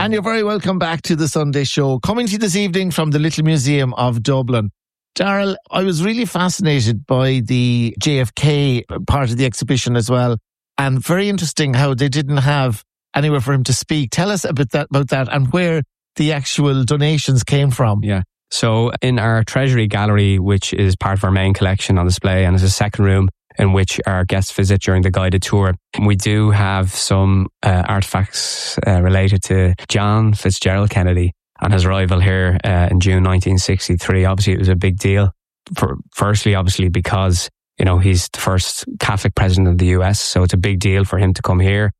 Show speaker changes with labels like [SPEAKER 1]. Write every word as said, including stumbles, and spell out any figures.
[SPEAKER 1] And you're very welcome back to the Sunday Show. Coming to you this evening from the Little Museum of Dublin. Darryl, I was really fascinated by the J F K part of the exhibition as well. And very interesting how they didn't have anywhere for him to speak. Tell us a bit that, about that and where the actual donations came from.
[SPEAKER 2] Yeah. So in our Treasury Gallery, which is part of our main collection on display, and is a second room in which our guests visit during the guided tour, we do have some uh, artefacts uh, related to John Fitzgerald Kennedy and his arrival here uh, in June nineteen sixty-three. Obviously, it was a big deal. For, firstly, obviously, because, you know, he's the first Catholic president of the U S, so it's a big deal for him to come here.